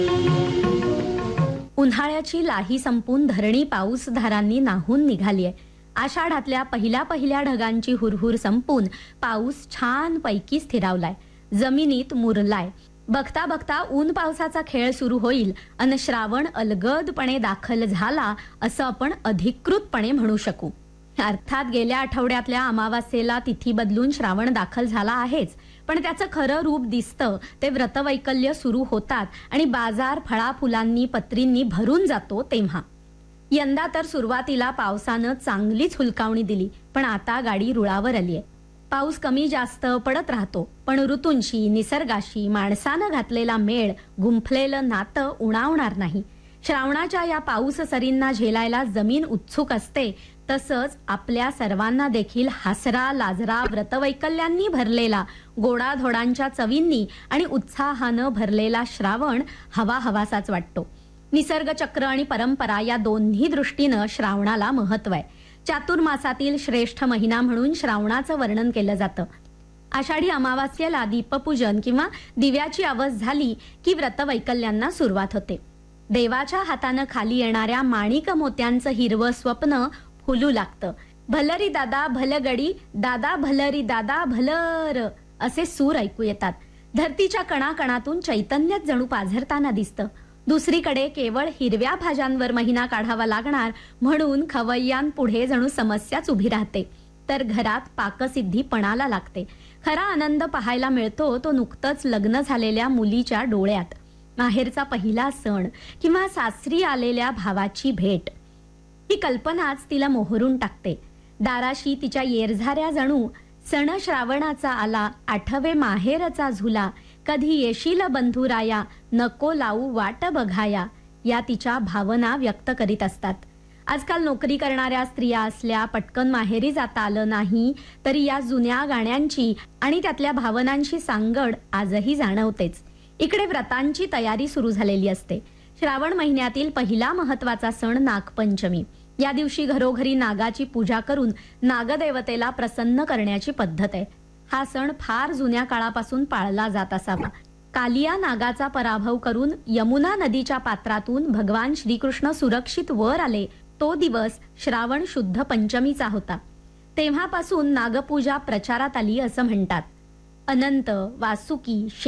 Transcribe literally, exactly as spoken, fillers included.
उन्हाळ्याची लाही संपून धरणी पाऊसधारांनी नाहून निघालीये. आषाढातल्या पहिल्या पहिल्या ढगांची हुरहुर संपून पाऊस छान पैकी स्थिरावलाय, जमिनीत मुरलाय. बघता बघता ऊन पावसाचा खेळ सुरू होईल अन श्रावण अलगदपणे दाखल झाला असं आपण अधिकृतपणे म्हणू शकू. अर्थात गेल्या आठवड्यातल्या अमावास्येला तिथी बदलून श्रावण दाखल झाला आहेच, पण त्याचं खरं रूप दिसतं ते व्रतवैकल्य सुरू होतात आणि बाजार फळा फुलांनी पत्रींनी भरून जातो तेव्हा. यंदा तर सुरुवातीला पावसानं चांगलीच हुलकावणी दिली, पण आता गाडी रुळावर आलीये. पाऊस कमी जास्त पडत राहतो, पण ऋतूंशी निसर्गाशी माणसानं घातलेला मेळ गुंफलेलं नातं उणावणार नाही. श्रावणाच्या या पाऊस सरींना झेलायला जमीन उत्सुक असते, तसंच आपल्या सर्वांना देखील हासरा लाजरा व्रतवैकल्यांनी भरलेला, गोडाधोडांच्या चवींनी आणि उत्साहानं भरलेला श्रावण हवा हवासाच वाटतो. निसर्गचक्र आणि परंपरा या दोन्ही दृष्टीनं श्रावणाला महत्व आहे. चातुर्मासातील श्रेष्ठ महिना म्हणून श्रावणाचं वर्णन केलं जातं. आषाढी अमावास्येला दीपपूजन किंवा दिव्याची आवस झाली की व्रतवैकल्यांना सुरुवात होते. देवाच्या हातानं खाली येणाऱ्या माणिक मोत्यांचं हिरवं स्वप्न फुलू लागतं. भलरी दादा भलगडी दादा भलरी दादा भलर असे सूर ऐकू येतात. धरतीच्या कणाकणातून चैतन्यच जणू पाझरताना दिसतं. दुसरीकडे केवळ हिरव्या भाज्यांवर महिना काढावा लागणार म्हणून खवय्यांपुढे जणू समस्याच उभी राहते. तर घरात पाकसिद्धी पणाला लागते. खरा आनंद पाहायला मिळतो तो नुकतंच लग्न झालेल्या मुलीच्या डोळ्यात. माहेरचा पहिला सण किंवा सासरी आलेल्या भावाची भेट, ही कल्पनाच तिला मोहरून टाकते. दाराशी तिच्या येरझाऱ्या जणू सण श्रावणाचा आला, आठवे माहेरचा झुला, कधी येशील बंधुराया, नको लावू वाट बघाया, या तिच्या भावना व्यक्त करीत असतात. आजकाल नोकरी करणाऱ्या स्त्रिया असल्या, पटकन माहेरी जाता आलं नाही तरी या जुन्या गाण्यांची आणि त्यातल्या भावनांची सांगड आजही जाणवतेच. इकडे व्रतांची तयारी सुरू झालेली असते. श्रावण महिन्यातील पहिला महत्वाचा सण नागपंचमी. या दिवशी घरोघरी नागाची पूजा करून नागदेवतेला प्रसन्न करण्याची पद्धत आहे. हा सण फार जुन्या काळापासून पाळला जात असावा. कालिया नागाचा पराभव करून यमुना नदीच्या पात्रातून भगवान श्रीकृष्ण सुरक्षित वर आले, तो दिवस श्रावण शुद्ध पंचमीचा होता. तेव्हापासून नागपूजा प्रचारात आली असं म्हणतात. अनंत, वासुकी